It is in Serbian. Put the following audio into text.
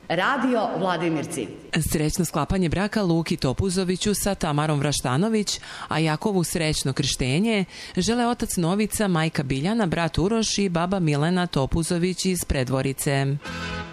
Radio Vladimirci. Srećno sklapanje braka Luki Topuzoviću sa Tamarom Vraštanović, a Jakovu srećno krštenje žele otac Novica, majka Biljana, brat Uroš i baba Milena Topuzović iz Predvorice.